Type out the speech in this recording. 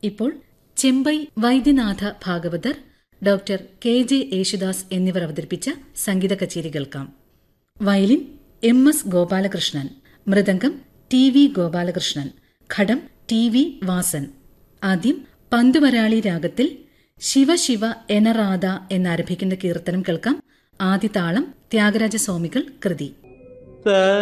ഇപ്പോൾ Chembai Vaidyanatha Bhagavathar, doctor KJ Yesudas എന്നിവർ അവതരിപ്പിച്ച സംഗീത കച്ചേരി കേൾക്കാം. Violin MS Gopalakrishnan, mridangam TV Gopalakrishnan, ഘടം TV വാസൻ. ആദ്യം പന്തുവരാളി രാഗത്തിൽ ശിവ ശിവ എനറാധ എന്നാരംഭിക്കുന്ന കീർത്തനം കേൾക്കാം. ആദ്യ താളം ത്യാഗരാജസ്വാമികൾ കൃതി.